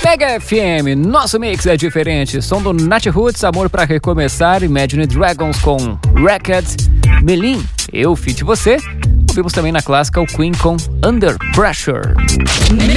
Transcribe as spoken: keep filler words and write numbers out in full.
Mega F M, nosso mix é diferente. Som do Nat Roots, Amor Pra Recomeçar, Imagine Dragons com Records, Melim, Eu Fit Você. Ouvimos também na clássica o Queen com Under Pressure.